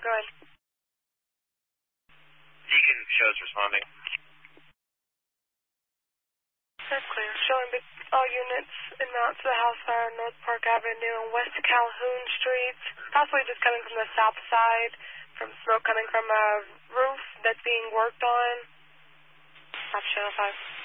Go ahead. Deacon shows responding. That's clear. Showing all units en route to the house fire on North Park Avenue and West Calhoun Streets. Possibly just coming from the south side, from smoke coming from a roof that's being worked on. Channel 5.